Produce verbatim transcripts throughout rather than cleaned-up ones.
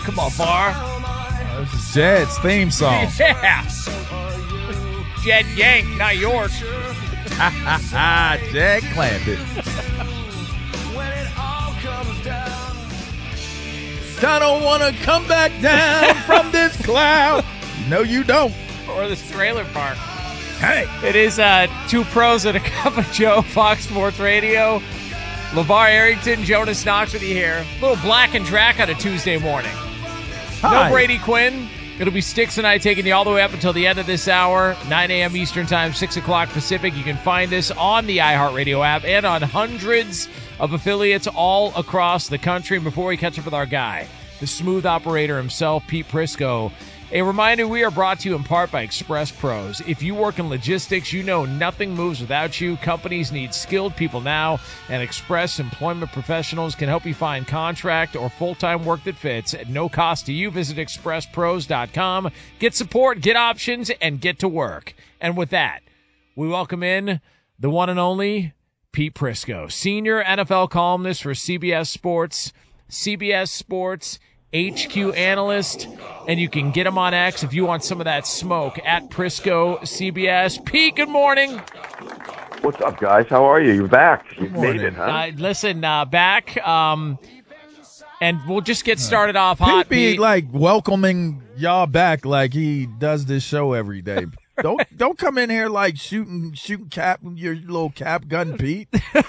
Come on, Bar. Uh, this is Jed's theme song. Yeah. Jed Yank, not York. Jed clamped it. I don't want to come back down from this cloud. No, you don't. Or this trailer park. Hey. It is uh, two pros and a cup of Joe, Fox Sports Radio. LeVar Arrington, Jonas Knox with you here. A little black and drac on a Tuesday morning. Hi. No Brady Quinn. It'll be Sticks and I taking you all the way up until the end of this hour, nine a.m. Eastern Time, six o'clock Pacific. You can find us on the iHeartRadio app and on hundreds of affiliates all across the country. And before we catch up with our guy, the smooth operator himself, Pete Prisco, a reminder, we are brought to you in part by Express Pros. If you work in logistics, you know nothing moves without you. Companies need skilled people now, and Express Employment Professionals can help you find contract or full-time work that fits at no cost to you. Visit express pros dot com. Get support, get options, and get to work. And with that, we welcome in the one and only Pete Prisco, senior N F L columnist for C B S Sports, C B S Sports H Q analyst, and you can get him on X if you want some of that smoke at Prisco C B S. Pete, good morning. What's up, guys? How are you? You're back. You made it, huh? Uh, listen, uh, back, um, and we'll just get started off hot. Pete be Pete. like welcoming y'all back like he does this show every day. Don't don't come in here like shooting shooting cap your little cap gun, Pete.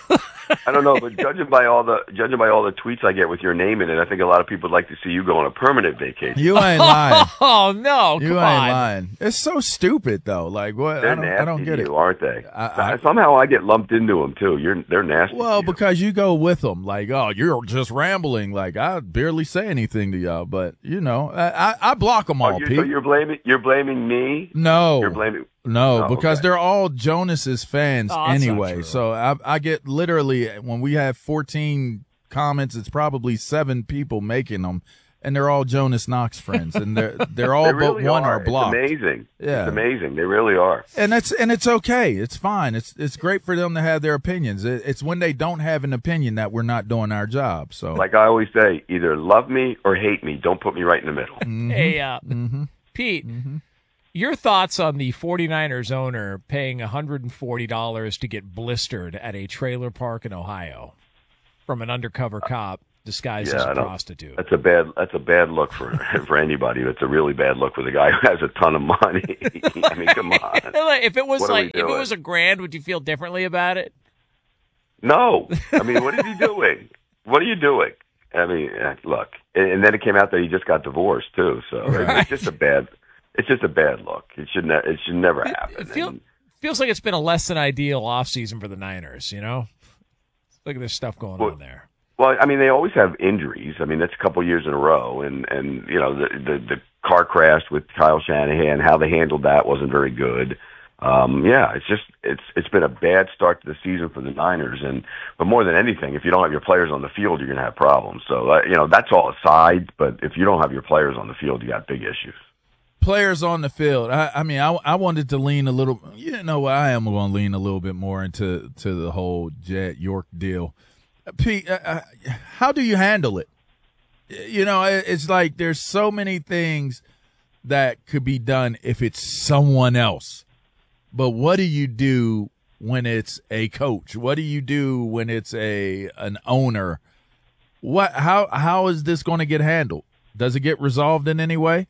I don't know, but judging by all the judging by all the tweets I get with your name in it, I think a lot of people would like to see you go on a permanent vacation. You ain't lying. Oh no, You come ain't on. lying. It's so stupid though. Like what? They're I don't. nasty I don't get to it. you, aren't they? I- I- Somehow I get lumped into them too. You're they're nasty. Well, to you. because you go with them. Like, oh, you're just rambling. Like I barely say anything to y'all, but you know, I I, I block them all, Oh, you're, Pete. so you're blaming you're blaming me. no, You're blaming. No, Oh, because okay. they're all Jonas's fans Oh, that's not anyway. true. So I, I get literally when we have fourteen comments, it's probably seven people making them, and they're all Jonas Knox friends, and they're they're all They but really one are. are blocked. It's amazing. Yeah. It's amazing. They really are. And that's and it's okay. It's fine. It's it's great for them to have their opinions. It, it's when they don't have an opinion that we're not doing our job. So Like I always say, either love me or hate me. Don't put me right in the middle. Hey, uh, Mm-hmm. Pete, your thoughts on the 49ers owner paying one hundred forty dollars to get blistered at a trailer park in Ohio from an undercover cop disguised Yeah, as I a don't- prostitute? That's a bad. That's a bad look for for anybody. That's a really bad look for the guy who has a ton of money. I mean, come on. If it was What are we like, if it doing? was a grand, would you feel differently about it? No, I mean, what is he doing? What are you doing? I mean, eh, look, and and then it came out that he just got divorced too. So Right. it's just a bad. It's just a bad look. It should. Ne- it should never happen. It feel, And- feels like it's been a less than ideal offseason for the Niners, you know? Look at this stuff going Well, on there. Well, I mean, they always have injuries. I mean, that's a couple years in a row, and and you know the the, the car crash with Kyle Shanahan, how they handled that wasn't very good. Um, yeah, it's just it's it's been a bad start to the season for the Niners, and but more than anything, if you don't have your players on the field, you're going to have problems. So uh, you know that's all aside, but if you don't have your players on the field, you got big issues. players on the field. I, I mean, I, I wanted to lean a little. You know, what, I am going to lean a little bit more into to the whole Jet York deal. Pete, uh, uh, how do you handle it? You know, it, it's like there's so many things that could be done if it's someone else. But what do you do when it's a coach? What do you do when it's a an owner? What how how is this going to get handled? Does it get resolved in any way?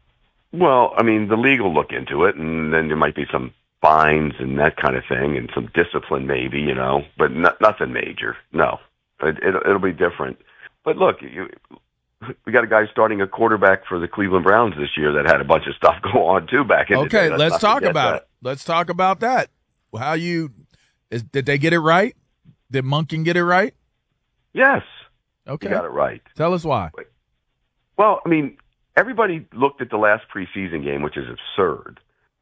Well, I mean, the league will look into it, and then there might be some fines and that kind of thing, and some discipline maybe, you know, but no, nothing major. No, it, it, it'll be different. But look, you, we got a guy starting a quarterback for the Cleveland Browns this year that had a bunch of stuff go on too back in the day. Okay, Let's let's not talk forget about that. it. Let's talk about that. How you is, did they get it right? Did Monken get it right? Yes, Okay, you got it right. tell us why. Well, I mean, everybody looked at the last preseason game, which is absurd.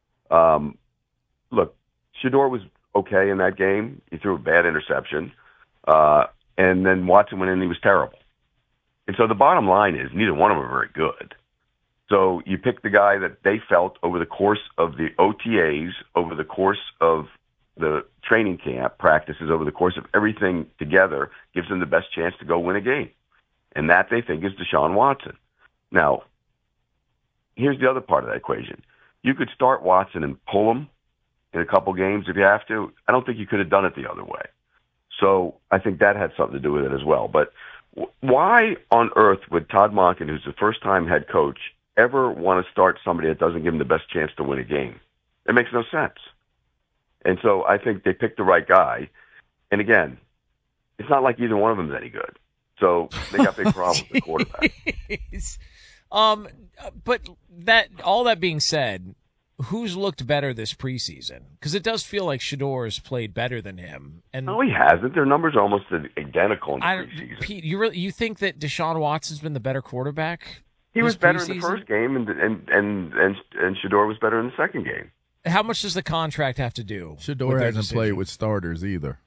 Um, look, Shador was okay in that game. He threw a bad interception. Uh, and then Watson went in and he was terrible. And so the bottom line is neither one of them are very good. So you pick the guy that they felt over the course of the O T As, over the course of the training camp practices, over the course of everything together, gives them the best chance to go win a game. And that they think is Deshaun Watson. Now, here's the other part of that equation. You could start Watson and pull him in a couple games if you have to. I don't think you could have done it the other way. So I think that had something to do with it as well. But w- why on earth would Todd Monken, who's the first-time head coach, ever want to start somebody that doesn't give him the best chance to win a game? It makes no sense. And so I think they picked the right guy. And again, it's not like either one of them is any good. So they got big problems with the quarterback. Um, but that all that being said, who's looked better this preseason? Because it does feel like Shedor's played better than him. And no, he hasn't. Their numbers are almost identical in the I, preseason. Pete, you really you think that Deshaun Watson's been the better quarterback? He was better preseason? in the first game, and and and and and Shedor was better in the second game. How much does the contract have to do? Shedor hasn't played with starters either.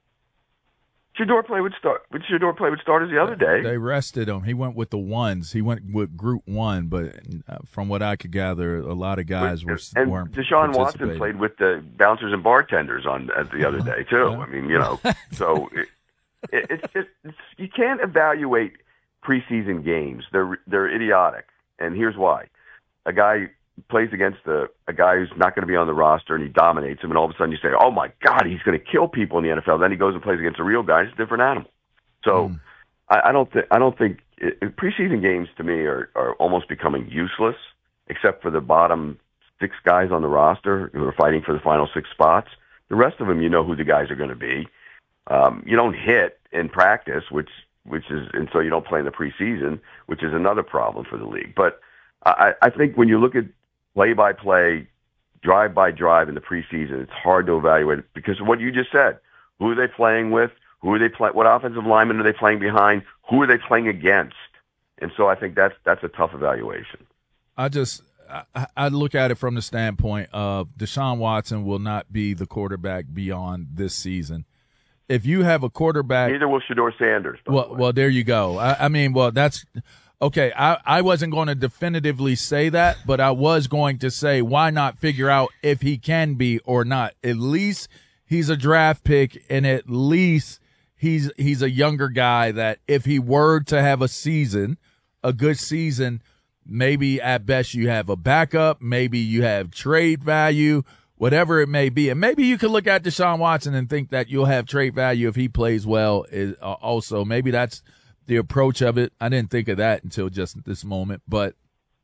Shedor played with start. Shedor played with starters the other day. They rested him. He went with the ones. He went with Group One, but uh, from what I could gather, a lot of guys were and weren't. Deshaun Watson played with the bouncers and bartenders on uh, the other day too. Yeah. I mean, you know, so it, it, it's just it's, you can't evaluate preseason games. They're they're idiotic, and here's why: a guy plays against a, a guy who's not going to be on the roster, and he dominates him, and all of a sudden you say, "Oh my God, he's going to kill people in the N F L." Then he goes and plays against a real guy; it's a different animal. So mm. I, I don't think I don't think it, preseason games to me are, are almost becoming useless, except for the bottom six guys on the roster who are fighting for the final six spots. The rest of them, you know who the guys are going to be. Um, you don't hit in practice, which which is, and so you don't play in the preseason, which is another problem for the league. But I, I think when you look at play-by-play, drive-by-drive in the preseason, it's hard to evaluate it because of what you just said. Who are they playing with? Who are they play? What offensive linemen are they playing behind? Who are they playing against? And so I think that's that's a tough evaluation. I just I, I look at it from the standpoint of Deshaun Watson will not be the quarterback beyond this season. If you have a quarterback, neither will Shedor Sanders. Well, the well, there you go. I, I mean, well, that's. Okay, I, I wasn't going to definitively say that, but I was going to say why not figure out if he can be or not. At least he's a draft pick, and at least he's he's a younger guy that if he were to have a season, a good season, maybe at best you have a backup, maybe you have trade value, whatever it may be. And maybe you can look at Deshaun Watson and think that you'll have trade value if he plays well is, uh, also. Maybe that's the approach of it. I didn't think of that until just this moment, but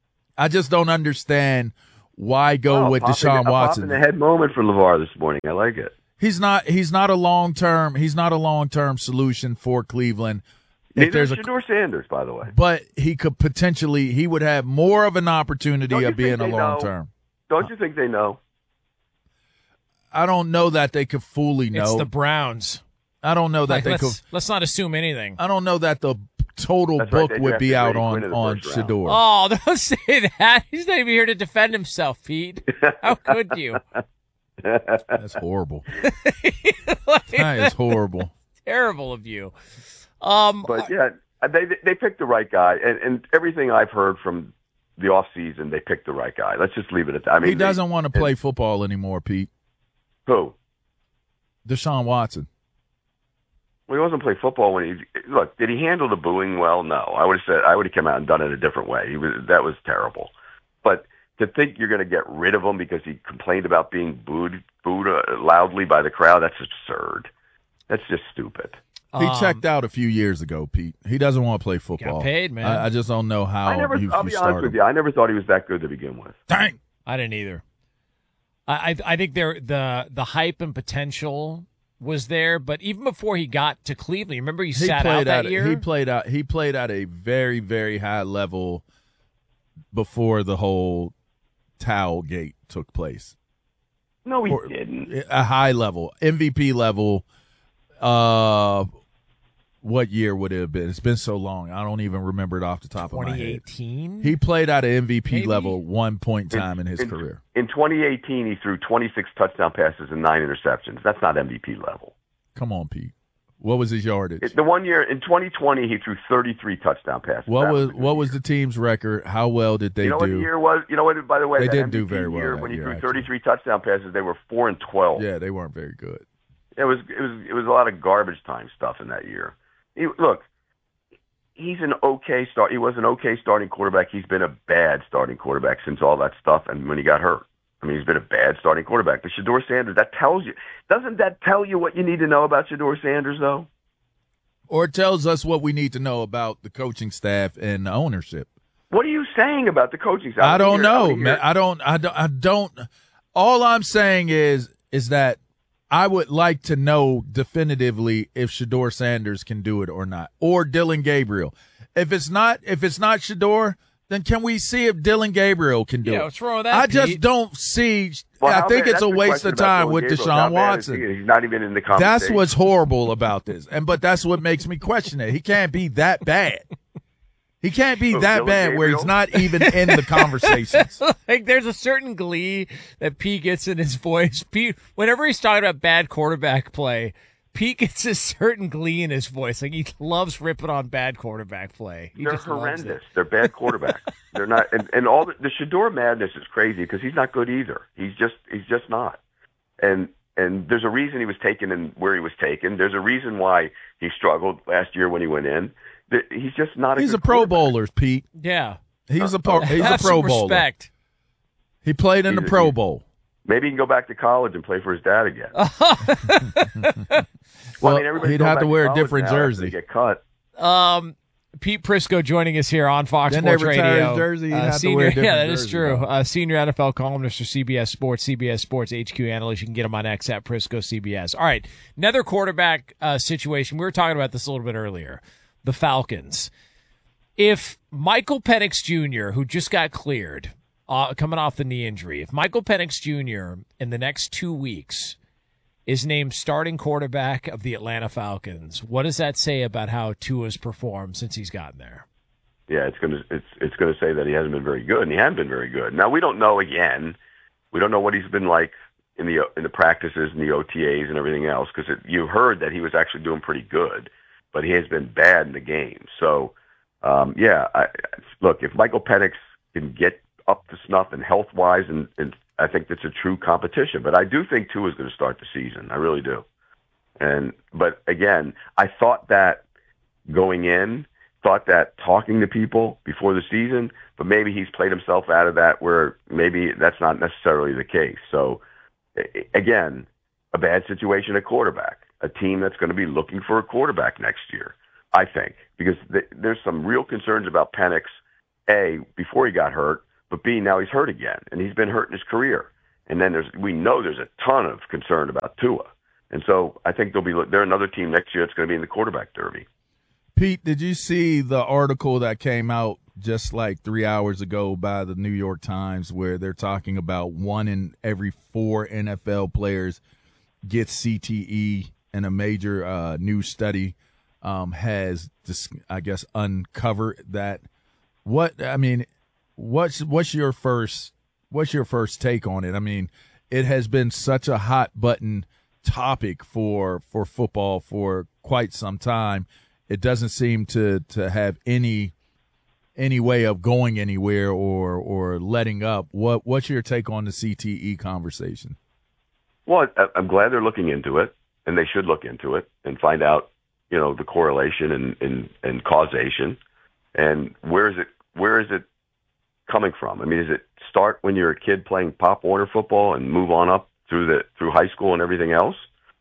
I just don't understand why go oh, with popping, Deshaun a Watson. Pop in the head moment for LeVar this morning. I like it. He's not. He's not a long term. He's not a long term solution for Cleveland. Neither is Shedor Sanders, by the way. But he could potentially. He would have more of an opportunity of being a long term. Don't you think they know? I don't know that they could fully know. It's the Browns. I don't know that like, they let's, could. Let's not assume anything. I don't know that the total That's book right, would be out on, on round. Shedor. Oh, don't say that. He's not even here to defend himself, Pete. How could you? That's horrible. Like, That is horrible. Terrible of you. Um, but yeah, they they picked the right guy, and, and everything I've heard from the off season, they picked the right guy. Let's just leave it at that. I mean, he doesn't they, want to play football anymore, Pete. Who? Deshaun Watson. Well, he wasn't play football when he look. Did he handle the booing well? No. I would have said I would have come out and done it a different way. He was that was terrible. But to think you're going to get rid of him because he complained about being booed booed uh, loudly by the crowd, that's absurd. That's just stupid. He um, checked out a few years ago, Pete. He doesn't want to play football. Got paid, man. I, I just don't know how I never. you, I'll you be start honest with him. you. I never thought he was that good to begin with. Dang. I didn't either. I I, I think there the the hype and potential was there, but even before he got to Cleveland, you remember he, He sat out played that at year. he played out. He played at a very very high level before the whole towel gate took place. No, he Or- didn't. A high level M V P level. Uh, what year would it have been? It's been so long. I don't even remember it off the top of my twenty head. eighteen. He played at an M V P Maybe? level one point in time in his in, career. In twenty eighteen, he threw twenty-six touchdown passes and nine interceptions. That's not M V P level. Come on, Pete. What was his yardage? It, the one year in twenty twenty, he threw thirty-three touchdown passes. What That was a good what was year. the team's record? How well did they You know what do? the year was? You know what? By the way, They that didn't do M V P very well year, that when he year, threw actually. thirty-three touchdown passes, they were four and twelve. Yeah, they weren't very good. It was it was it was a lot of garbage time stuff in that year. He, look, he's an okay start. He was an okay starting quarterback. He's been a bad starting quarterback since all that stuff and when he got hurt. I mean, he's been a bad starting quarterback. But Shedeur Sanders, that tells you, doesn't that tell you what you need to know about Shedeur Sanders, though? Or it tells us what we need to know about the coaching staff and the ownership. What are you saying about the coaching staff? I don't know, man. I don't, I don't, I don't. All I'm saying is, is that I would like to know definitively if Shedeur Sanders can do it or not, or Dillon Gabriel. If it's not, if it's not Shedeur, then can we see if Dillon Gabriel can do yeah, it? What's wrong with that, I Pete? just don't see. Well, I think bad, it's a waste of time with Gabriel. Deshaun Watson. He's not even in the conversation. That's what's horrible about this, and but that's what makes me question it. He can't be that bad. He can't be oh, that Dillon bad Gabriel? where he's not even in the conversations. Like, there's a certain glee that Pete gets in his voice. Pete, whenever he's talking about bad quarterback play, Pete gets a certain glee in his voice. Like, he loves ripping on bad quarterback play. He They're just loves horrendous. it. They're bad quarterbacks. They're not, and, and all the, the Shedeur madness is crazy because he's not good either. He's just, he's just not. And and there's a reason he was taken and where he was taken. There's a reason why he struggled last year when he went in. He's just not a He's good a Pro Bowler, Pete. Yeah. He's a pro, he's a Have Pro some Bowler. respect. He played in He's the a- Pro he's- Bowl. Maybe he can go back to college and play for his dad again. Well, I mean, everybody's he'd going have back to wear a college different now after jersey. they get cut. Um, Pete Prisco joining us here on Fox Then they Sports retire Radio. his jersey, he'd Uh, have to senior, wear a different yeah, that is jersey, true. though. Uh, senior N F L columnist for C B S Sports, C B S Sports H Q analyst. You can get him on X at Prisco C B S. All right, another quarterback uh, situation. We were talking about this a little bit earlier. The Falcons. If Michael Penix Junior, who just got cleared, uh, coming off the knee injury, if Michael Penix Junior in the next two weeks is named starting quarterback of the Atlanta Falcons, what does that say about how Tua's performed since he's gotten there? Yeah, it's gonna it's it's gonna say that he hasn't been very good, and he hasn't been very good. Now we don't know again. We don't know what he's been like in the in the practices and the O T As and everything else because you heard that he was actually doing pretty good, but he has been bad in the game. So um, yeah, I, look, if Michael Penix can get up to snuff and health wise, and, and I think that's a true competition. But I do think Tua is going to start the season. I really do. And but again, I thought that going in. Thought that talking to people before the season, but maybe he's played himself out of that where maybe that's not necessarily the case. So, again, a bad situation at quarterback, a team that's going to be looking for a quarterback next year, I think, because th- there's some real concerns about Penix, A, before he got hurt, but B, now he's hurt again, and he's been hurt in his career. And then there's we know there's a ton of concern about Tua. And so I think they'll be they're another team next year that's going to be in the quarterback derby. Pete, did you see the article that came out just like three hours ago by the New York Times where they're talking about one in every four N F L players gets C T E, and a major uh, new study um, has, dis- I guess, uncovered that. What I mean, what's what's your first what's your first take on it? I mean, it has been such a hot button topic for for football for quite some time. It doesn't seem to, to have any any way of going anywhere or or letting up. What what's your take on the C T E conversation? Well, I- I'm glad they're looking into it, and they should look into it and find out, you know, the correlation and, and, and causation, and where is it where is it coming from? I mean, is it start when you're a kid playing Pop Warner football and move on up through the through high school and everything else,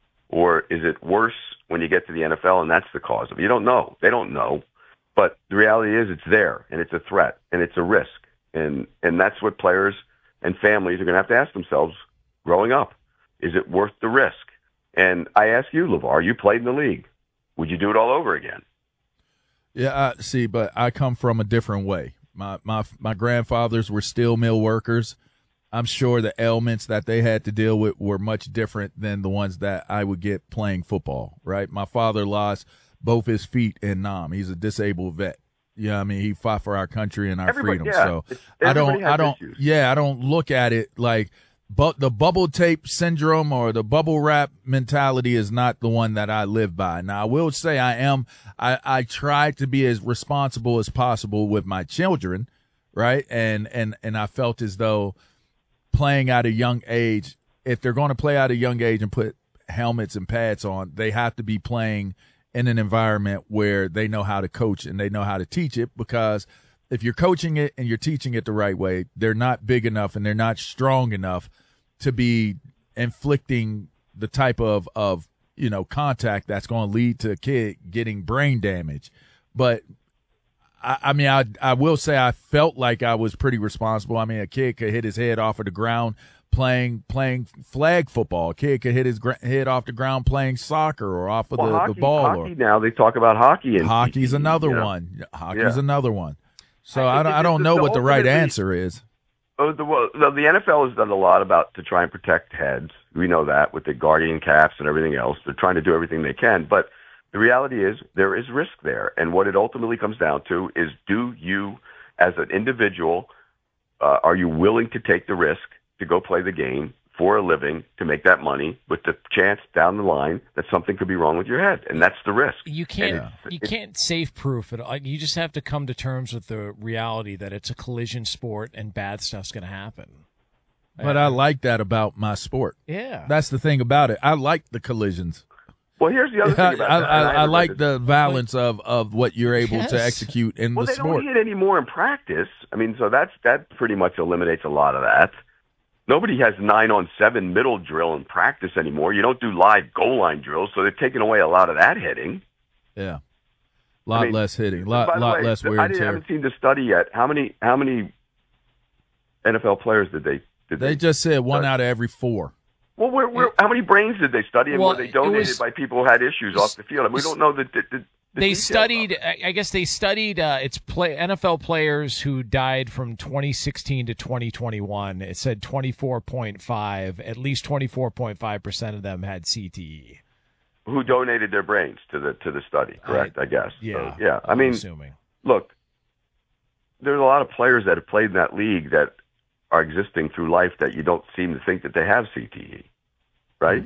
or is it worse when you get to the N F L and that's the cause of it? You don't know. They don't know. But the reality is it's there, and it's a threat, and it's a risk. And and that's what players and families are going to have to ask themselves growing up. Is it worth the risk? And I ask you, LeVar, you played in the league. Would you do it all over again? Yeah, I see, but I come from a different way. My my my grandfathers were steel mill workers. I'm sure the ailments that they had to deal with were much different than the ones that I would get playing football, right? My father lost both his feet in Nam. He's a disabled vet. Yeah, I mean, he fought for our country and our Everybody- freedom. yeah, so it's- I everybody don't, has I don't, issues. yeah, I don't look at it like, but the bubble tape syndrome or the bubble wrap mentality is not the one that I live by. Now, I will say I am, I, I try to be as responsible as possible with my children, right? And, and, and I felt as though playing at a young age, if they're going to play at a young age and put helmets and pads on, they have to be playing in an environment where they know how to coach and they know how to teach it, because if you're coaching it and you're teaching it the right way, they're not big enough and they're not strong enough to be inflicting the type of, of you know, contact that's going to lead to a kid getting brain damage. But I, I mean, I I will say I felt like I was pretty responsible. I mean, a kid could hit his head off of the ground playing playing flag football. A kid could hit his gr- head off the ground playing soccer or off of well, the, hockey, the ball. Hockey or, now they talk about hockey. And hockey's C T E, another you know? one. Hockey's Yeah. another one. So I I, don't, think I don't it's know the what the right ultimately- answer is. Oh, the, well, the the N F L has done a lot about to try and protect heads. We know that with the guardian caps and everything else. They're trying to do everything they can. But the reality is there is risk there. And what it ultimately comes down to is, do you, as an individual, uh, are you willing to take the risk to go play the game for a living, to make that money, with the chance down the line that something could be wrong with your head? And that's the risk. You can't And it's- you it's- can't safe proof it. Like, you just have to come to terms with the reality that it's a collision sport and bad stuff's going to happen. But I like that about my sport. Yeah. That's the thing about it. I like the collisions. Well, here's the other thing I, about I, that. I, and I haven't like read the balance of, of what you're able Yes. to execute in Well, the they sport. don't hit any more in practice. I mean, so that's that pretty much eliminates a lot of that. Nobody has nine on seven middle drill in practice anymore. You don't do live goal line drills, so they're taking away a lot of that hitting. Yeah. A lot I mean, less hitting, By lot the lot way, less wear I and didn't, tear. haven't seen the study yet. How many how many N F L players did they did They they, just said one study? out of every four. Well, where, where, how many brains did they study, and Well, were they it donated was- by people who had issues off the field? And we don't know the, the, the, the They details studied. of it. I guess they studied. Uh, it's play N F L players who died from twenty sixteen to twenty twenty-one. It said twenty-four point five. At least twenty-four point five percent of them had C T E. Who donated their brains to the to the study? Correct, I, guess. Yeah. So, yeah. I I'm mean, assuming. look, there's a lot of players that have played in that league that are existing through life that you don't seem to think that they have C T E, right?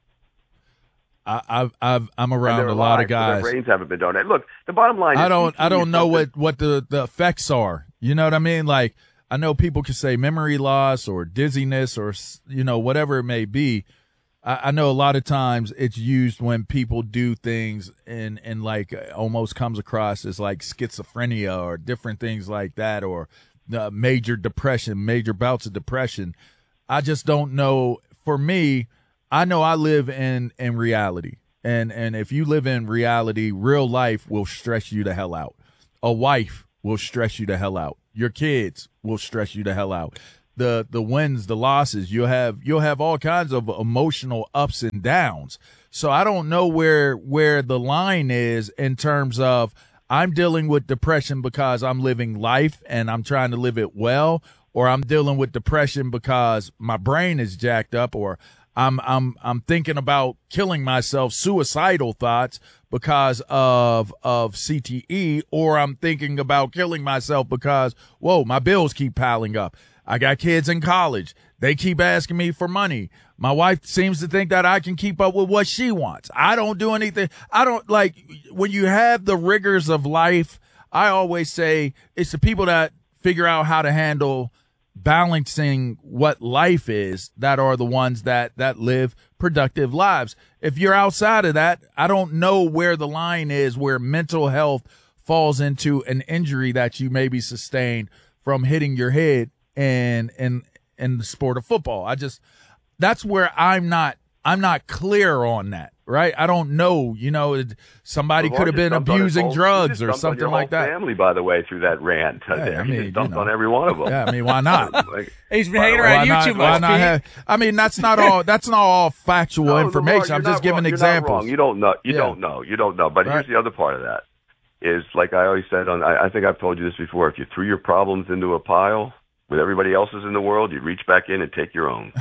I, I've, I've, I'm And around they're a lot alive, of so guys. their brains haven't been donated. Look, the bottom line is I don't, I C T E don't is know what, something- what the, the effects are. You know what I mean? Like, I know people can say memory loss or dizziness or, you know, whatever it may be. I, I know a lot of times it's used when people do things and, and like almost comes across as like schizophrenia or different things like that, or uh, major depression, major bouts of depression. I just don't know. For me, I know I live in, in reality. And, and if you live in reality, real life will stress you the hell out. A wife will stress you the hell out. Your kids will stress you the hell out. The, the wins, the losses, you'll have, you'll have all kinds of emotional ups and downs. So I don't know where, where the line is in terms of I'm dealing with depression because I'm living life and I'm trying to live it well, or I'm dealing with depression because my brain is jacked up, or I'm I'm I'm thinking about killing myself, suicidal thoughts because of of C T E, or I'm thinking about killing myself because, whoa, my bills keep piling up. I got kids in college. They keep asking me for money. My wife seems to think that I can keep up with what she wants. I don't do anything. I don't like when you have the rigors of life. I always say it's the people that figure out how to handle balancing what life is that are the ones that, that live productive lives. If you're outside of that, I don't know where the line is where mental health falls into an injury that you maybe sustained from hitting your head in, in, in the sport of football. I just, that's where I'm not, I'm not clear on that. Right? I don't know. You know, somebody Well, could have just been dumped on his abusing whole- drugs just or dumped on something your like whole that. Family, by the way, through that rant. Yeah, I He mean, just dumped you know. on every one of them. Yeah, I mean, why not? Like, He's been Why- hanging why around you not, too why much, not Pete. have, I mean, that's not all. That's not all factual no, information. Lamar, I'm you're just not giving wrong. You're not examples. wrong. You don't know. You Yeah. don't know. You don't know. But Right. here's the other part of that. Is like I always said on. I, I think I've told you this before. If you threw your problems into a pile with everybody else's in the world, you'd reach back in and take your own.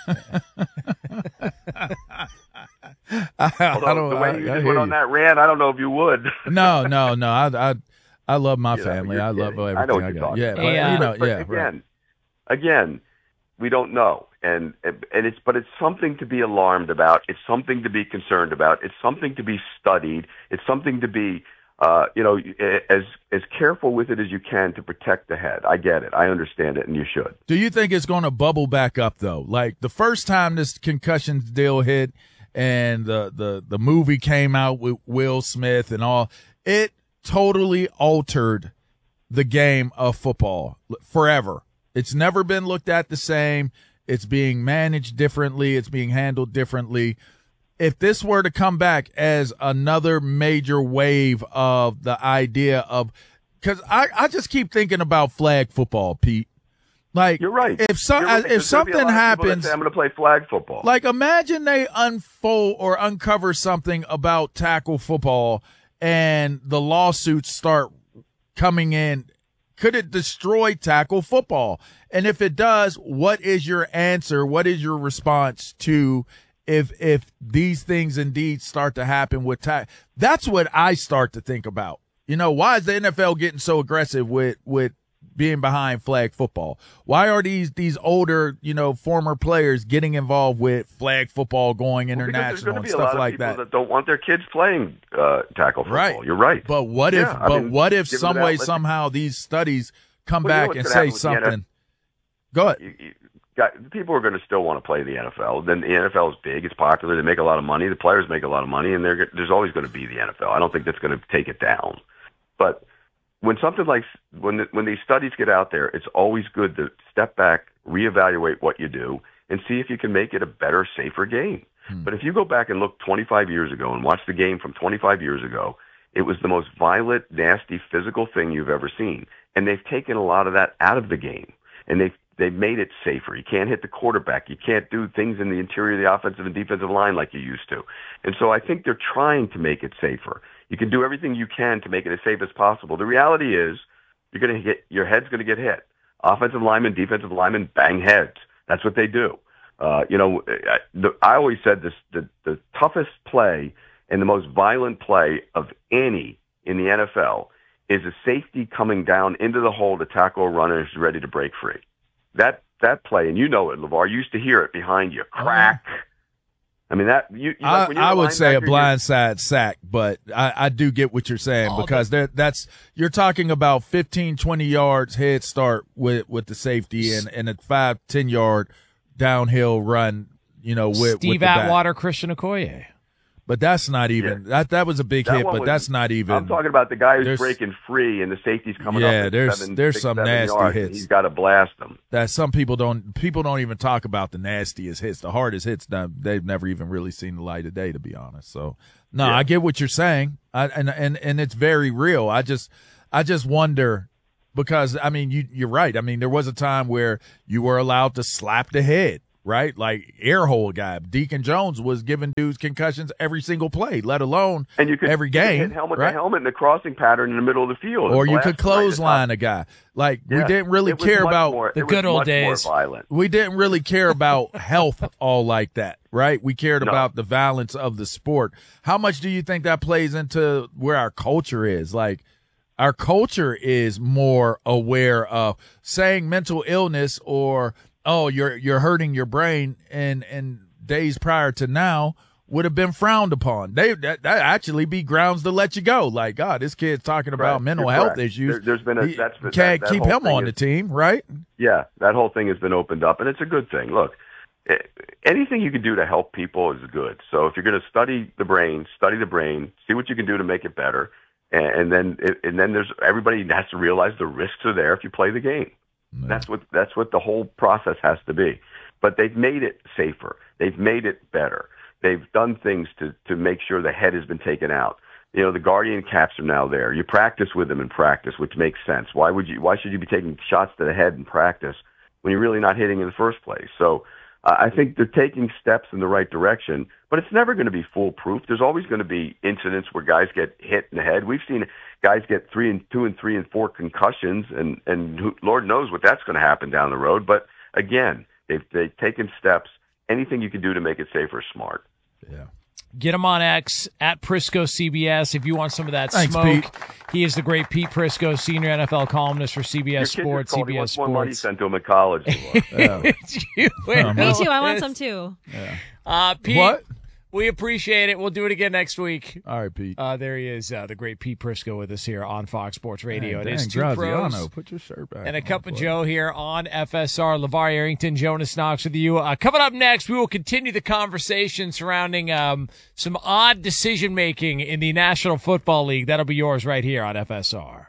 I, I Although don't. the way I, you I just hear went on you. that rant, I don't know if you would. No, no, no. I, I, I love my You know, family. you're I love kidding. everything I know what I you're got. talking Yeah, about. but, Hey, uh, you know, But yeah, again, right. again, we don't know, and and it's but it's something to be alarmed about. It's something to be concerned about. It's something to be studied. It's something to be, uh, you know, as as careful with it as you can to protect the head. I get it. I understand it, and you should. Do you think it's going to bubble back up though? Like the first time this concussion deal hit, and the, the, the movie came out with Will Smith and all. It totally altered the game of football forever. It's never been looked at the same. It's being managed differently. It's being handled differently. If this were to come back as another major wave of the idea of, because I, I just keep thinking about flag football, Pete. Like, you're right. If some, right. if something happens, I'm going to play flag football. Like, imagine they unfold or uncover something about tackle football, and the lawsuits start coming in. Could it destroy tackle football? And if it does, what is your answer? What is your response to if if these things indeed start to happen with tackle? That's what I start to think about. You know, why is the N F L getting so aggressive with with being behind flag football? Why are these these older, you know, former players getting involved with flag football, going international well, and stuff like that? that don't want their kids playing uh, tackle football. Right. You're right. But what if? Yeah, I but mean, what if give some them way that- somehow these studies come Well, you know back and what's say gonna happen with the N F L? something? Go ahead. You, you got, people are going to still want to play the N F L. Then the N F L is big, it's popular, they make a lot of money, the players make a lot of money, and they're, there's always going to be the N F L. I don't think that's going to take it down. But when something like when the, when these studies get out there, it's always good to step back, reevaluate what you do, and see if you can make it a better, safer game. Hmm. But if you go back and look twenty-five years ago and watch the game from twenty-five years ago, it was the most violent, nasty, physical thing you've ever seen. And they've taken a lot of that out of the game. And they've they've made it safer. You can't hit the quarterback. You can't do things in the interior of the offensive and defensive line like you used to. And so I think they're trying to make it safer. You can do everything you can to make it as safe as possible. The reality is you're going to get your head's going to get hit. Offensive linemen, defensive linemen bang heads. That's what they do. Uh, you know, I, the, I always said this: the, the toughest play and the most violent play of any in the N F L is a safety coming down into the hole to tackle a runner who's ready to break free. That that play, and you know it, LeVar, you used to hear it behind you, crack. I mean, that you. you I, like when you're I a would say a linebacker, blindside sack, but I, I do get what you're saying Oh, because there that's you're talking about fifteen, twenty yards head start with, with the safety and, and a five, ten yard downhill run. You know, with Steve with the back. Atwater, Christian Okoye. But that's not even Yeah. that. That was a big That hit, one but was- that's not even. I'm talking about the guy who's there's- breaking free and the safety's coming Yeah, up. At there's- seven, there's six, some seven nasty yards, and hits. He's got to blast them. that some people don't people don't even talk about the nastiest hits, the hardest hits. They've never even really seen the light of day, to be honest. So, no, Yeah. I get what you're saying, I, and and and it's very real. I just I just wonder because I mean you you're right. I mean there was a time where you were allowed to slap the head, right? Like air hole guy, Deacon Jones was giving dudes concussions every single play, let alone And you could every you could game, hit helmet right? to helmet in the crossing pattern in the middle of the field, Or and you blast could them right at the clothesline top. a guy. Like we Yeah. didn't really It was care much about more, The it was good old much days. More violent. we didn't really care about health all like that, right? We cared No. about the violence of the sport. How much do you think that plays into where our culture is? Like, our culture is more aware of saying mental illness or, oh, you're you're hurting your brain, and and days prior to now would have been frowned upon. They that that actually be grounds to let you go. Like, God, this kid's talking about Correct. mental You're health correct. issues. There- there's been a- He that's been- can't that- that keep whole him thing on is- the team, right? Yeah, that whole thing has been opened up, and it's a good thing. Look, eh, anything you can do to help people is good. So if you're going to study the brain, study the brain, see what you can do to make it better, and, and then and then there's everybody has to realize the risks are there if you play the game. Yeah. That's what that's what the whole process has to be. But they've made it safer. They've made it better. They've done things to to make sure the head has been taken out. You know, the Guardian caps are now there. You practice with them in practice, which makes sense. Why would you? Why should you be taking shots to the head in practice when you're really not hitting in the first place? So uh, I think they're taking steps in the right direction, but it's never going to be foolproof. There's always going to be incidents where guys get hit in the head. We've seen guys get three and two and three and four concussions, and and who, Lord knows what that's going to happen down the road. But again, they've they've taken steps. Anything you can do to make it safer is smart. Yeah. Get him on X at Prisco C B S if you want some of that Thanks, smoke. Pete. He is the great Pete Prisco, senior N F L columnist for C B S Your kid Sports, just called, he C B S wants more money Sports. sent to him at college. Yeah. You Oh, will. Me too. I want some too. Uh, Pete, What? We appreciate it. We'll do it again next week. All right, Pete. Uh, there he is, uh, the great Pete Prisco with us here on Fox Sports Radio. Man, it is dang, two Graziano, pros put your shirt back. and a on, cup of boy. Joe here on F S R. LeVar Arrington, Jonas Knox with you. Uh, coming up next, we will continue the conversation surrounding um, some odd decision-making in the National Football League. That'll be yours right here on F S R.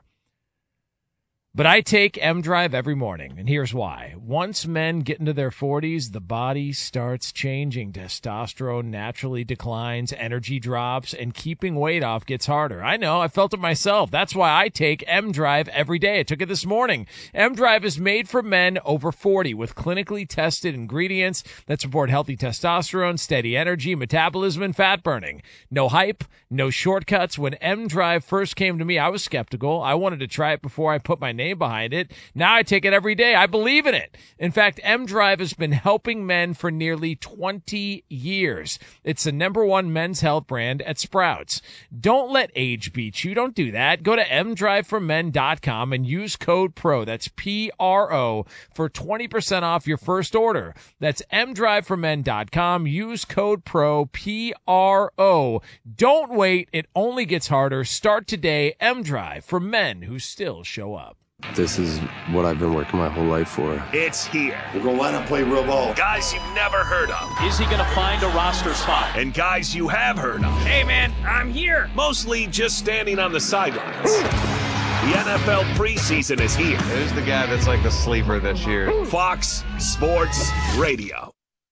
But I take M-Drive every morning, and here's why. Once men get into their forties, the body starts changing. Testosterone naturally declines, energy drops, and keeping weight off gets harder. I know, I felt it myself. That's why I take M-Drive every day. I took it this morning. M-Drive is made for men over forty with clinically tested ingredients that support healthy testosterone, steady energy, metabolism, and fat burning. No hype, no shortcuts. When M-Drive first came to me, I was skeptical. I wanted to try it before I put my name behind it. Now I take it every day. I believe in it. In fact, M-Drive has been helping men for nearly twenty years. It's the number one men's health brand at Sprouts. Don't let age beat you. Don't do that. Go to m drive for men dot com and use code PRO. That's P R O for twenty percent off your first order. That's m drive for men dot com. Use code PRO, P R O. Don't wait. It only gets harder. Start today. M-Drive for men who still show up. This is what I've been working my whole life for. It's here. We're going to line up, play real ball. Guys you've never heard of. Is he going to find a roster spot? And guys you have heard of. Hey, man, I'm here. Mostly just standing on the sidelines. The N F L preseason is here. Who's the guy that's like the sleeper this year? Fox Sports Radio.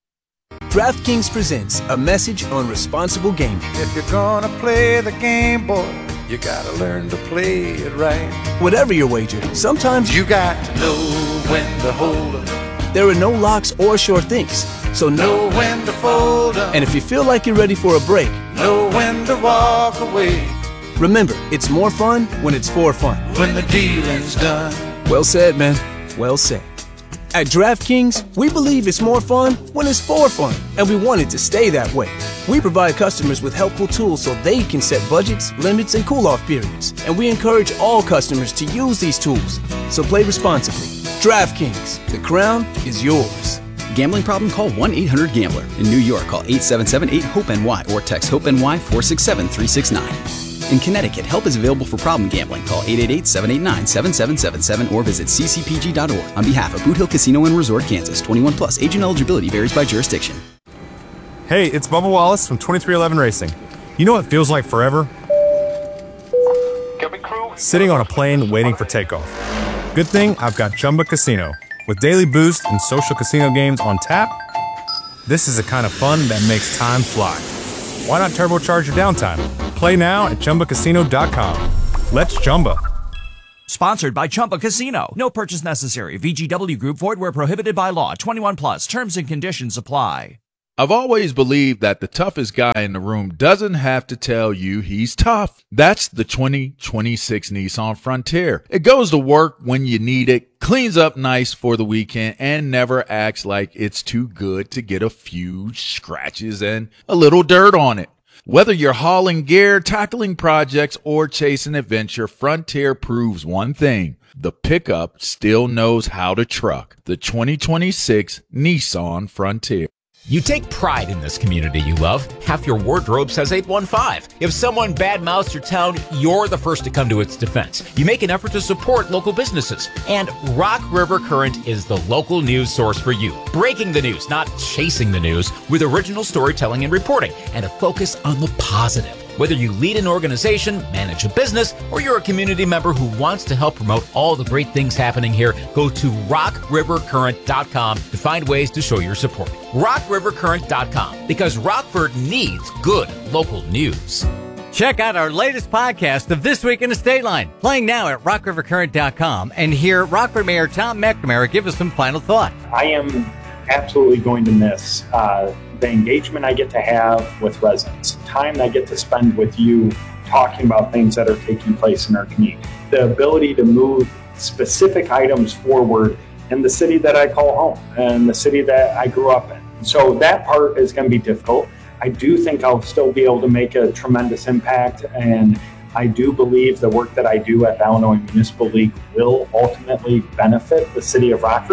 DraftKings presents a message on responsible gaming. If you're gonna play the game, boy, you gotta learn to play it right. Whatever your wager, sometimes you got to know when to hold up. There are no locks or sure things, so know know when to fold up. And if you feel like you're ready for a break, know when to walk away. remember, it's more fun when it's for fun. When the dealing's done. Well said, man. Well said. At DraftKings, we believe it's more fun when it's for fun, and we want it to stay that way. We provide customers with helpful tools so they can set budgets, limits, and cool-off periods, and we encourage all customers to use these tools. So play responsibly. DraftKings, the crown is yours. Gambling problem? Call one eight hundred gambler. In New York, call eight seven seven eight hope N Y or text HOPE-NY four six seven three six nine. In Connecticut, help is available for problem gambling. Call eight eight eight seven eight nine seven seven seven seven or visit c c p g dot org. On behalf of Boot Hill Casino and Resort, Kansas, twenty-one plus, age and eligibility varies by jurisdiction. Hey, it's Bubba Wallace from twenty-three eleven Racing. You know what feels like forever? Sitting on a plane waiting for takeoff. Good thing I've got Chumba Casino. With daily boost and social casino games on tap, this is the kind of fun that makes time fly. Why not turbocharge your downtime? Play now at chumba casino dot com. Let's Chumba. Sponsored by Chumba Casino. No purchase necessary. V G W Group. Void where prohibited by law. twenty-one plus. Terms and conditions apply. I've always believed that the toughest guy in the room doesn't have to tell you he's tough. That's the twenty twenty-six Nissan Frontier. It goes to work when you need it, cleans up nice for the weekend, and never acts like it's too good to get a few scratches and a little dirt on it. Whether you're hauling gear, tackling projects, or chasing adventure, Frontier proves one thing. The pickup still knows how to truck. The twenty twenty-six Nissan Frontier. You take pride in this community you love. Half your wardrobe says eight one five. If someone badmouths your town, you're the first to come to its defense. You make an effort to support local businesses. And Rock River Current is the local news source for you. Breaking the news, not chasing the news, with original storytelling and reporting, and a focus on the positive. Whether you lead an organization, manage a business, or you're a community member who wants to help promote all the great things happening here, go to rock river current dot com to find ways to show your support. rock river current dot com, because Rockford needs good local news. Check out our latest podcast of This Week in the State Line, playing now at rock river current dot com, and hear Rockford Mayor Tom McNamara give us some final thoughts. I am absolutely going to miss uh, the engagement I get to have with residents, time I get to spend with you talking about things that are taking place in our community, the ability to move specific items forward in the city that I call home and the city that I grew up in. So that part is going to be difficult. I do think I'll still be able to make a tremendous impact, and I do believe the work that I do at the Illinois Municipal League will ultimately benefit the city of Rockford.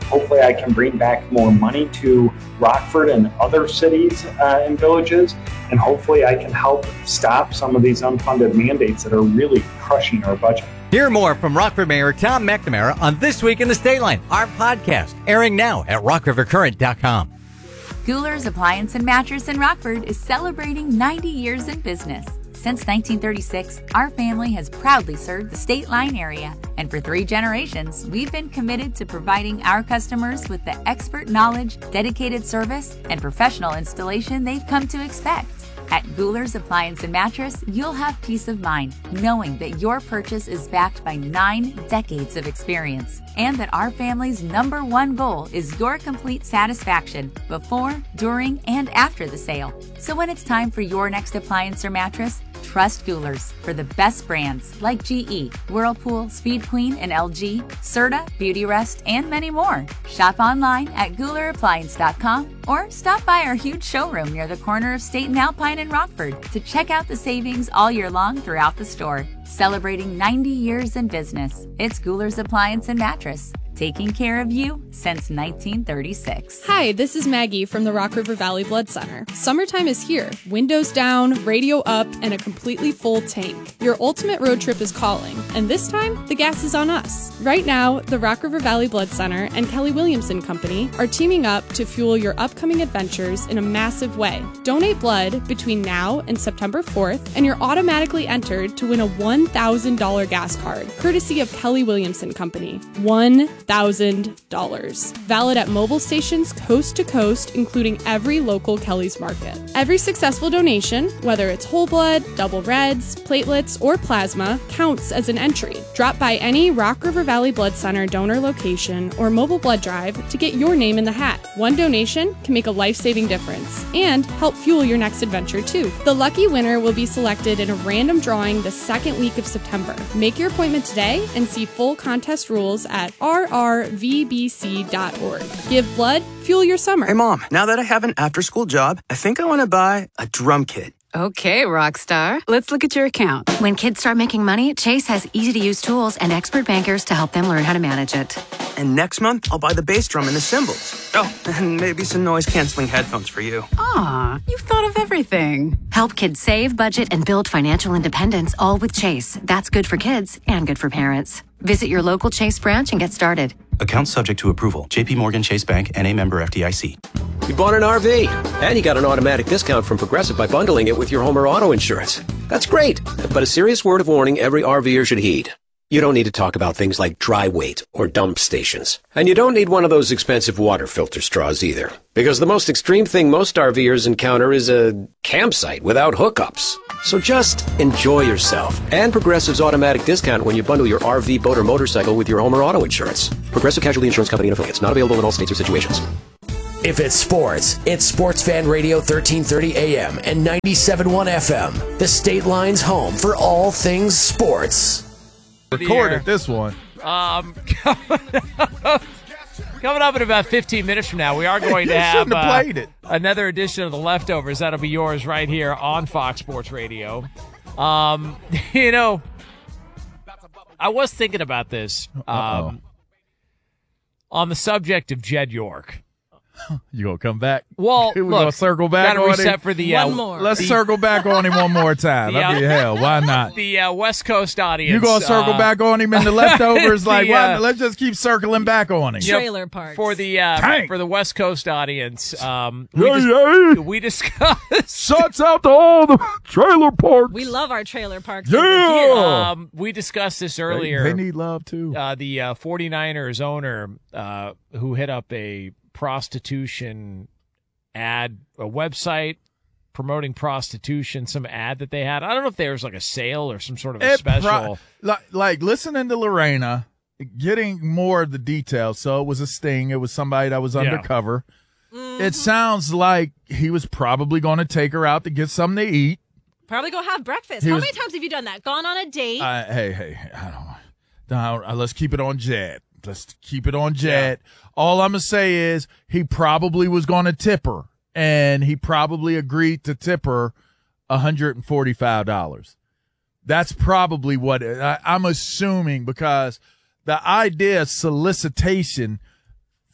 Hopefully I can bring back more money to Rockford and other cities uh, and villages. And hopefully I can help stop some of these unfunded mandates that are really crushing our budget. Hear more from Rockford Mayor Tom McNamara on This Week in the State Line, our podcast, airing now at rock river current dot com. Guler's Appliance and Mattress in Rockford is celebrating ninety years in business. Since nineteen thirty-six, our family has proudly served the State Line area, and for three generations, we've been committed to providing our customers with the expert knowledge, dedicated service, and professional installation they've come to expect. At Guler's Appliance and Mattress, you'll have peace of mind knowing that your purchase is backed by nine decades of experience, and that our family's number one goal is your complete satisfaction before, during, and after the sale. So when it's time for your next appliance or mattress, trust Guler's for the best brands like G E, Whirlpool, Speed Queen, and L G, Serta, Beautyrest, and many more. Shop online at Guler Appliance dot com or stop by our huge showroom near the corner of State and Alpine in Rockford to check out the savings all year long throughout the store. Celebrating ninety years in business, it's Guler's Appliance and Mattress, taking care of you since nineteen thirty-six. Hi, this is Maggie from the Rock River Valley Blood Center. Summertime is here. Windows down, radio up, and a completely full tank. Your ultimate road trip is calling, and this time, the gas is on us. Right now, the Rock River Valley Blood Center and Kelly Williamson Company are teaming up to fuel your upcoming adventures in a massive way. Donate blood between now and September fourth, and you're automatically entered to win a one thousand dollars gas card, courtesy of Kelly Williamson Company. one thousand dollars. Valid at mobile stations coast to coast, including every local Kelly's Market. Every successful donation, whether it's whole blood, double reds, platelets, or plasma, counts as an entry. Drop by any Rock River Valley Blood Center donor location or mobile blood drive to get your name in the hat. One donation can make a life-saving difference and help fuel your next adventure too. The lucky winner will be selected in a random drawing the second week of September. Make your appointment today and see full contest rules at r r v b c dot org. Give blood, fuel your summer. Hey mom, now that I have an after-school job, I think I want to buy a drum kit. Okay, Rockstar. Let's look at your account. When kids start making money, Chase has easy-to-use tools and expert bankers to help them learn how to manage it. And next month, I'll buy the bass drum and the cymbals. Oh, and maybe some noise-canceling headphones for you. Aw, you've thought of everything. Help kids save, budget, and build financial independence, all with Chase. That's good for kids and good for parents. Visit your local Chase branch and get started. Account subject to approval. J P Morgan Chase Bank, N A member F D I C. You bought an R V, and you got an automatic discount from Progressive by bundling it with your home or auto insurance. That's great, but a serious word of warning every RVer should heed. You don't need to talk about things like dry weight or dump stations. And you don't need one of those expensive water filter straws either. Because the most extreme thing most RVers encounter is a campsite without hookups. So just enjoy yourself. And Progressive's automatic discount when you bundle your R V, boat, or motorcycle with your home or auto insurance. Progressive Casualty Insurance Company and affiliates. Not available in all states or situations. If it's sports, it's Sports Fan Radio thirteen thirty A M and ninety-seven point one F M. The State Line's home for all things sports. Recorded this one. Um, coming up in about fifteen minutes from now, we are going to You have, shouldn't have uh, played it. another edition of The Leftovers. That'll be yours right here on Fox Sports Radio. Um, you know, I was thinking about this um, on the subject of Jed York. You gonna come back? Well, we look, gonna circle back gotta on reset him for the one uh, more. Let's the, circle back on him one more time. The, I mean, uh, hell, why not? The uh, West Coast audience. You gonna circle uh, back on him in the leftovers? the, like, why, uh, let's just keep circling back on him. Trailer parks. For the uh, Tank. for the West Coast audience, um, we, Yeah, dis- yeah. we discussed. Shuts out to all the trailer parks. We love our trailer parks. Yeah. over here. Um, we discussed this earlier. They, they need love too. Uh, the uh, 49ers owner uh, who hit up a prostitution ad, a website promoting prostitution, some ad that they had. I don't know if there was like a sale or some sort of a It pro- special. like, like listening to Lorena, getting more of the details. So it was a sting. It was somebody that was Yeah. undercover. It sounds like he was probably going to take her out to get something to eat. Probably go have breakfast. He How was- many times have you done that? Gone on a date? Uh, hey, hey, I don't. Now, uh, let's keep it on Jed. Let's keep it on Jed. All I'm gonna say is he probably was going to tip her, and he probably agreed to tip her one hundred forty-five dollars. That's probably what it, I, I'm assuming, because the idea of solicitation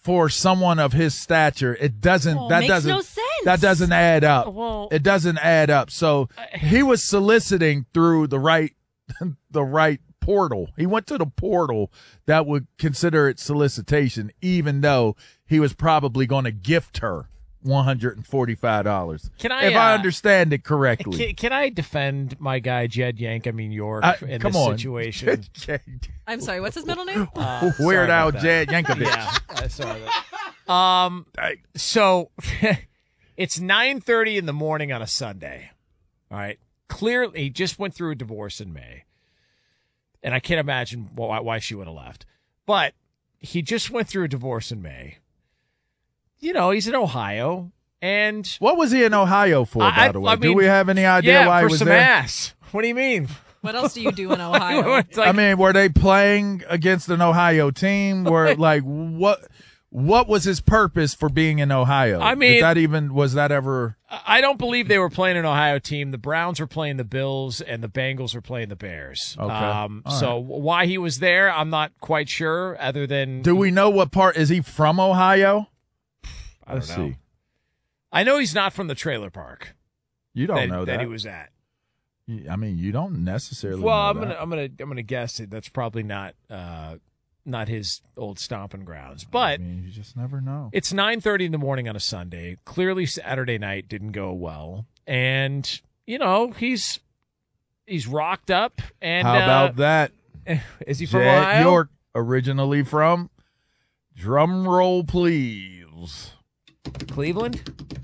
for someone of his stature, it doesn't. Well, that makes doesn't. no sense. That doesn't add up. Well- it doesn't add up. So he was soliciting through the right, the right portal. He went to the portal that would consider it solicitation, even though he was probably going to gift her one hundred forty-five dollars. Can I, if I uh, understand it correctly? Can, can I defend my guy Jed Yank? I mean York I- in come this on. situation. I'm sorry, what's his middle name? Uh, Weird sorry Al about Jed that. Yankovic. Yeah, I saw that. Um, so it's nine thirty in the morning on a Sunday. All right. Clearly, he just went through a divorce in May, and I can't imagine why, why she would have left. But he just went through a divorce in May. You know, he's in Ohio, and what was he in Ohio for? I- by the way, I do mean, we have any idea yeah, why for he was some there? ass. What do you mean? What else do you do in Ohio? It's like- I mean, were they playing against an Ohio team? Were like what? What was his purpose for being in Ohio? I mean- Did that even was that ever? I don't believe they were playing an Ohio team. The Browns were playing the Bills, and the Bengals were playing the Bears. Okay. Um, All so why he was there, I'm not quite sure. Other than Do we know what part? Is he from Ohio? I don't Let's know. see. I know he's not from the trailer park. You don't that, know that. he was at. You- I mean, you don't necessarily. Well, know I'm that. gonna, I'm gonna, I'm gonna guess that that's probably not, uh, not his old stomping grounds. But I mean, you just never know. it's nine thirty in the morning on a Sunday. Clearly, Saturday night didn't go well, and you know he's he's rocked up. And How about uh, that? Is he from Jed Ohio? York, originally from. Drum roll, please. Cleveland.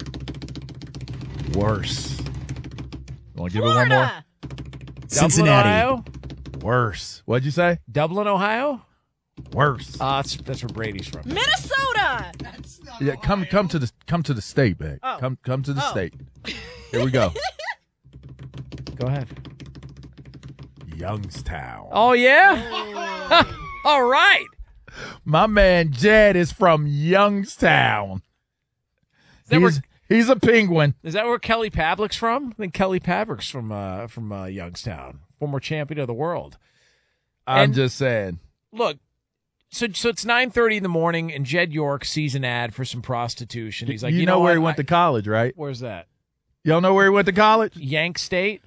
Worse. Want to give it one more? Cincinnati. Ohio? Worse. What'd you say? Dublin, Ohio. Worse. Uh, that's that's where Brady's from. Minnesota. Yeah, come come to the come to the state, babe. Oh. Come come to the Oh. state. Here we go. Go ahead. Youngstown. Oh yeah. All right. My man Jed is from Youngstown. that where- He's, he's a penguin. Is that where Kelly Pavlik's from? I think Kelly Pavlik's from uh, from uh, Youngstown, former champion of the world. I'm And- just saying. Look, so so it's nine thirty in the morning, and Jed York sees an ad for some prostitution. He's like, you, you, know, where what? he went I- to college, right? Where's that? You don't know where he went to college? Yank State.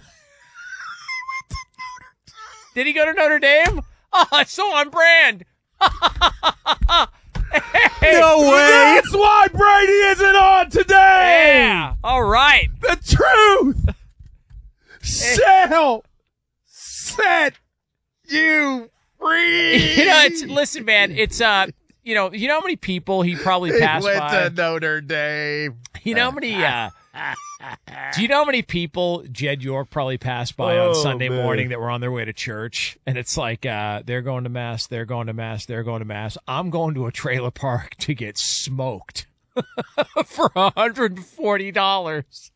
Did he go to Notre Dame? Oh, it's so on brand. Hey, No way! That's why Brady isn't on today! Yeah. All right. The truth shall set you free. You know, it's listen, man. It's uh, you know, you know how many people he probably He passed went by. to Notre Dame. You know how many? Uh, do you know how many people Jed York probably passed by on Oh, Sunday man. morning that were on their way to church? And it's like uh, they're going to mass, they're going to mass, they're going to mass. I'm going to a trailer park to get smoked for one hundred forty dollars.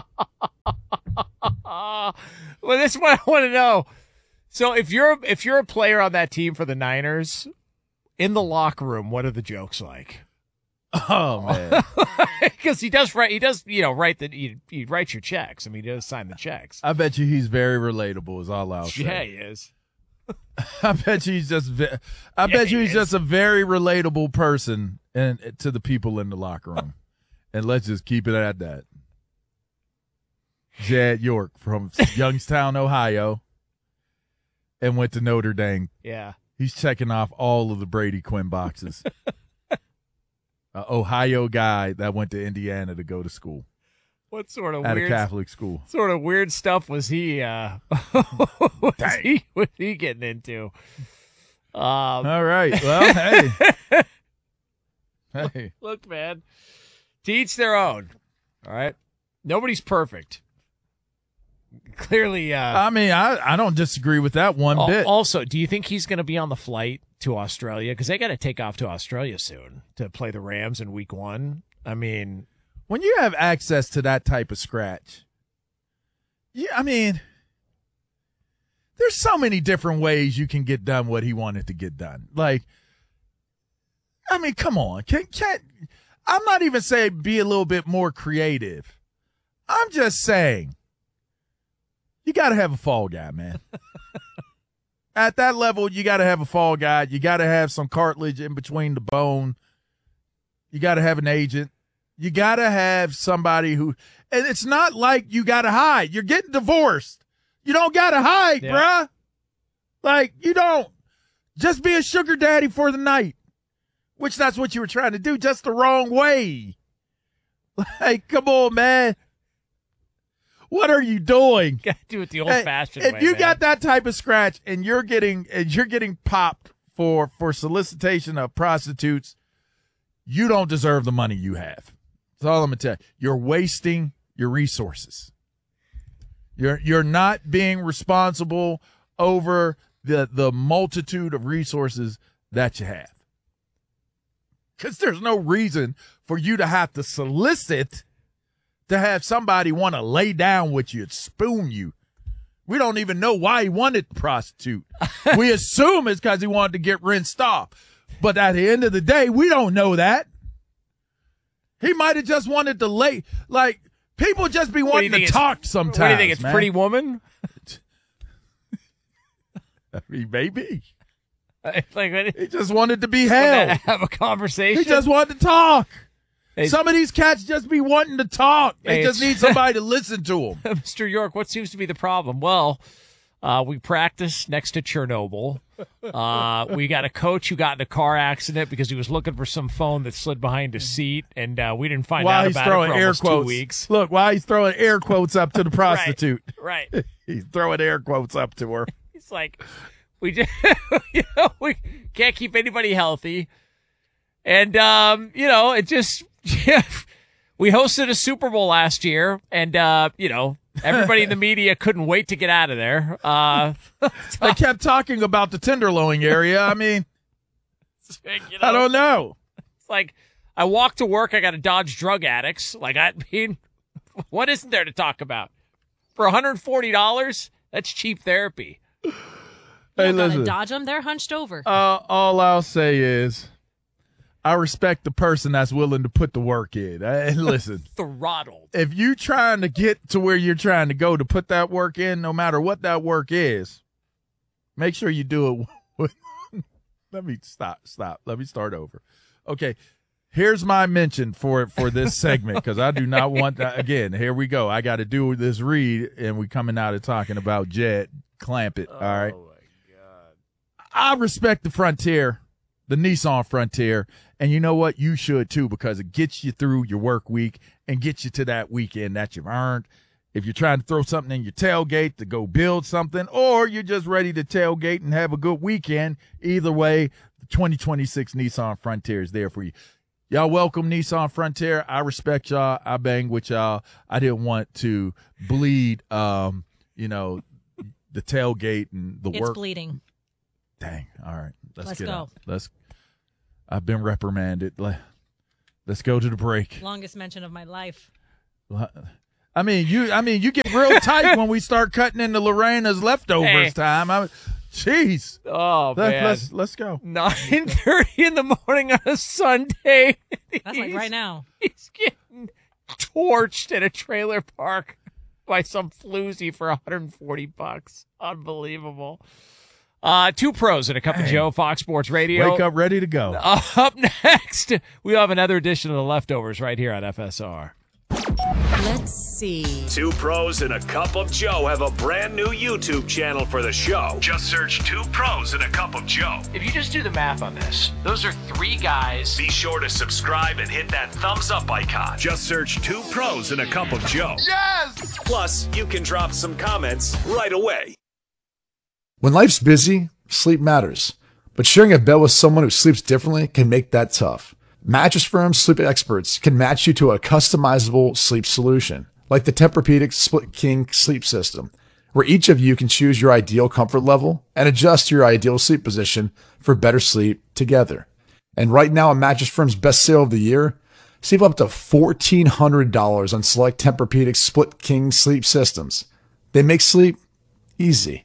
Well, this is what I want to know. So if you're if you're a player on that team for the Niners, in the locker room, what are the jokes like? Oh man, Because he does write, he does, you know, write the he, he writes your checks. I mean, he does sign the checks. I bet you he's very relatable. Is all I'll say. Yeah, he is. I bet you he's just. ve- I Yeah, bet he you he's is. just a very relatable person, and to the people in the locker room. And let's just keep it at that. Jed York from Youngstown, Ohio, and went to Notre Dame. Yeah. He's checking off all of the Brady Quinn boxes. A Ohio guy that went to Indiana to go to school What sort of at weird a Catholic school. sort of weird stuff was he? Uh, was he was he getting into? Um, All right. Well, hey. Hey. Look, man, to each their own. All right, nobody's perfect. Clearly, uh, I mean, I, I don't disagree with that one al- bit. Also, do you think he's going to be on the flight to Australia? Because they got to take off to Australia soon to play the Rams in Week One. I mean, When you have access to that type of scratch, yeah, I mean, there's so many different ways you can get done what he wanted to get done. Like, I mean, come on. Can, can, I'm not even saying be a little bit more creative. I'm just saying you got to have a fall guy, man. At that level, you got to have a fall guy. You got to have some cartilage in between the bone You got to have an agent. You got to have somebody who – and it's not like you got to hide. You're getting divorced. You don't got to hide, yeah. bruh. Like, you don't. Just be a sugar daddy for the night, which that's what you were trying to do, just the wrong way. Like, come on, man. What are you doing? You got to do it the old-fashioned if way, If you man. got that type of scratch and you're getting and you're getting popped for, for solicitation of prostitutes, you don't deserve the money you have. That's all I'm going to tell you. You're wasting your resources. You're you're not being responsible over the the multitude of resources that you have. Because there's no reason for you to have to solicit to have somebody want to lay down with you and spoon you. We don't even know why he wanted the prostitute. We assume it's because he wanted to get rinsed off. But at the end of the day, we don't know that. He might have just wanted to lay, like, people just be wanting to talk sometimes. What do you think, it's man. Pretty Woman? I mean, maybe. Like, he just wanted to be held. Have a conversation. He just wanted to talk. Hey, Some of these cats just be wanting to talk. They hey, just need somebody to listen to them. Mister York, what seems to be the problem? Well, uh, we practice next to Chernobyl. Uh, we got a coach who got in a car accident because he was looking for some phone that slid behind his seat, and uh, we didn't find while out he's about throwing it for air almost quotes. two weeks. Look, while he's throwing air quotes up to the prostitute. Right. right. He's throwing air quotes up to her. He's like, we just, you know, we can't keep anybody healthy. And, um, you know, it just, yeah, we hosted a Super Bowl last year, and, uh, you know, everybody in the media couldn't wait to get out of there. Uh, they kept talking about the Tenderloin area. I mean, you know, I don't know. It's like, I walk to work, I got to dodge drug addicts. Like, I mean, what isn't there to talk about? For one hundred forty dollars, that's cheap therapy. You Hey, don't gotta listen. dodge them. They're hunched over. Uh, all I'll say is, I respect the person that's willing to put the work in. And listen, throttled. If you trying to get to where you're trying to go to put that work in, no matter what that work is, make sure you do it with. Let me stop. Stop. Let me start over. Okay. Here's my mention for for this segment because I do not want that again. Here we go. I got to do this read, and we coming out of talking about Jet Clampett. All right. Oh my God. I respect the Frontier, the Nissan Frontier, and you know what? You should too because it gets you through your work week and gets you to that weekend that you've earned. If you're trying to throw something in your tailgate to go build something, or you're just ready to tailgate and have a good weekend, either way, the twenty twenty-six Nissan Frontier is there for you. Y'all welcome Nissan Frontier. I respect y'all. I bang with y'all. I didn't want to bleed, um, you know, the tailgate and the it's work. It's bleeding. Dang. All right. Let's, Let's get go. out. Let's. I've been reprimanded. Let's go to the break. Longest mention of my life. I mean, you. I mean, you get real tight when we start cutting into Lorena's leftovers Hey. time. I, jeez. Oh Let, man. Let's let's go. nine thirty in the morning on a Sunday. That's like right now. He's getting torched at a trailer park by some floozy for one hundred forty bucks. Unbelievable. Uh, two pros and a cup of Joe, Fox Sports Radio. Wake up ready to go. Uh, up next, we have another edition of the Leftovers right here on F S R. Let's see. Two pros and a cup of Joe have a brand new YouTube channel for the show. Just search Two Pros and a Cup of Joe. If you just do the math on this, those are three guys. Be sure to subscribe and hit that thumbs up icon. Just search Two Pros and a Cup of Joe. Yes! Plus, you can drop some comments right away. When life's busy, sleep matters. But sharing a bed with someone who sleeps differently can make that tough. Mattress Firm's sleep experts can match you to a customizable sleep solution, like the Tempur-Pedic Split King sleep system, where each of you can choose your ideal comfort level and adjust to your ideal sleep position for better sleep together. And right now, on Mattress Firm's best sale of the year, save up to fourteen hundred dollars on select Tempur-Pedic Split King sleep systems. They make sleep easy.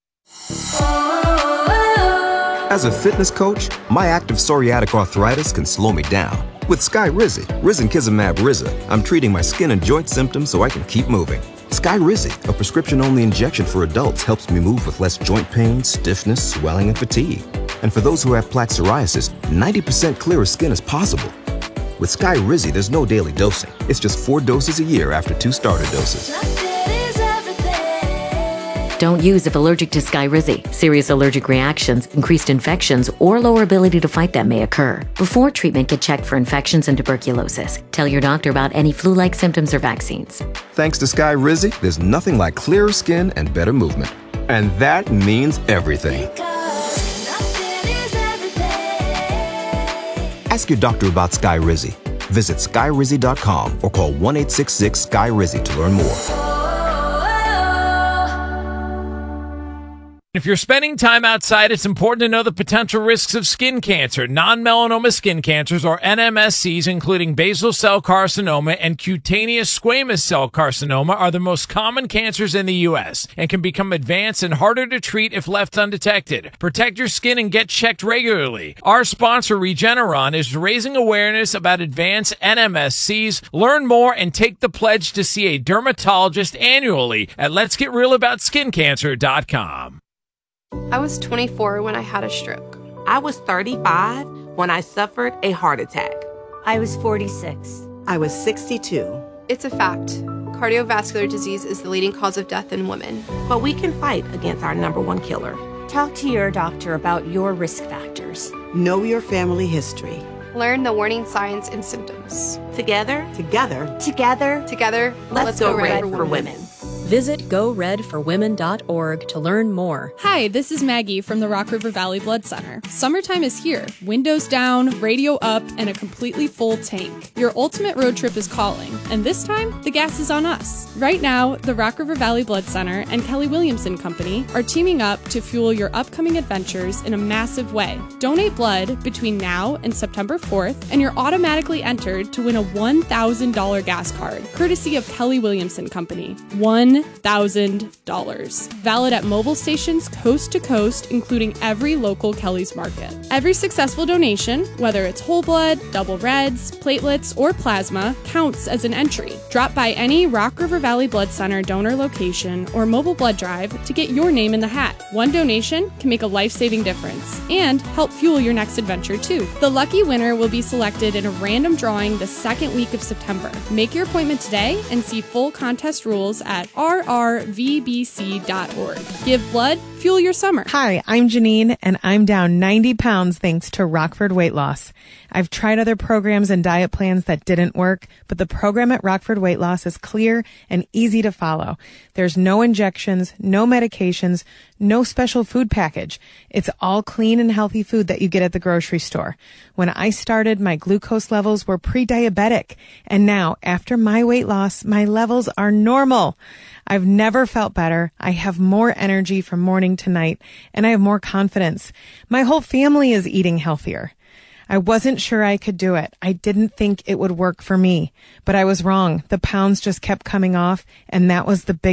As a fitness coach, my active psoriatic arthritis can slow me down. With Skyrizi, risankizumab Riza, I'm treating my skin and joint symptoms so I can keep moving. Skyrizi, a prescription-only injection for adults, helps me move with less joint pain, stiffness, swelling, and fatigue. And for those who have plaque psoriasis, ninety percent clearer skin is possible. With Skyrizi, there's no daily dosing. It's just four doses a year after two starter doses. Don't use if allergic to Skyrizi. Serious allergic reactions, increased infections, or lower ability to fight them may occur. Before treatment, get checked for infections and tuberculosis. Tell your doctor about any flu-like symptoms or vaccines. Thanks to Skyrizi, there's nothing like clearer skin and better movement. And that means everything. Ask your doctor about Skyrizi. Visit Skyrizi dot com or call one eight six six Sky Rizi to learn more. If you're spending time outside, it's important to know the potential risks of skin cancer. Non-melanoma skin cancers, or N M S Cs, including basal cell carcinoma and cutaneous squamous cell carcinoma, are the most common cancers in the U S and can become advanced and harder to treat if left undetected. Protect your skin and get checked regularly. Our sponsor, Regeneron, is raising awareness about advanced N M S Cs. Learn more and take the pledge to see a dermatologist annually at lets get real about skin cancer dot com. I was twenty-four when I had a stroke. I was thirty-five when I suffered a heart attack. I was forty-six. I was sixty-two. It's a fact. Cardiovascular disease is the leading cause of death in women. But we can fight against our number one killer. Talk to your doctor about your risk factors. Know your family history. Learn the warning signs and symptoms. Together, together, together, together, let's, let's go, go red, red for, for women. women. Visit go red for women dot org to learn more. Hi, this is Maggie from the Rock River Valley Blood Center. Summertime is here. Windows down, radio up, and a completely full tank. Your ultimate road trip is calling, and this time, the gas is on us. Right now, the Rock River Valley Blood Center and Kelly Williamson Company are teaming up to fuel your upcoming adventures in a massive way. Donate blood between now and September fourth, and you're automatically entered to win a one thousand dollars gas card, courtesy of Kelly Williamson Company. one thousand dollars. Valid at mobile stations coast to coast, including every local Kelly's Market. Every successful donation, whether it's whole blood, double reds, platelets, or plasma, counts as an entry. Drop by any Rock River Valley Blood Center donor location or mobile blood drive to get your name in the hat. One donation can make a life-saving difference and help fuel your next adventure too. The lucky winner will be selected in a random drawing the second week of September. Make your appointment today and see full contest rules at r r v b c dot org. Give blood, fuel your summer. Hi, I'm Janine, and I'm down ninety pounds thanks to Rockford Weight Loss. I've tried other programs and diet plans that didn't work, but the program at Rockford Weight Loss is clear and easy to follow. There's no injections, no medications, no special food package. It's all clean and healthy food that you get at the grocery store. When I started, my glucose levels were pre-diabetic, and now, after my weight loss, my levels are normal. I've never felt better. I have more energy from morning to night, and I have more confidence. My whole family is eating healthier. I wasn't sure I could do it. I didn't think it would work for me, but I was wrong. The pounds just kept coming off, and that was the big